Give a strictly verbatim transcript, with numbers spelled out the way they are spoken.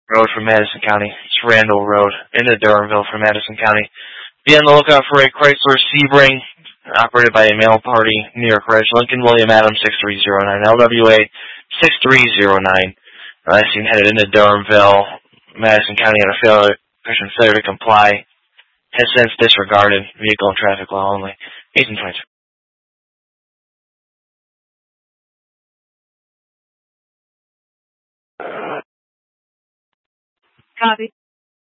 Road from Madison County. It's Randall Road into Durhamville from Madison County. Be on the lookout for a Chrysler Sebring operated by a male party, New York Reg, Lincoln William Adams six three zero nine, L W A six three zero nine. Uh, seen headed into Durhamville, Madison County on a failure, failure to comply. Has since disregarded vehicle and traffic law only. eighteen twenty-two. Copy.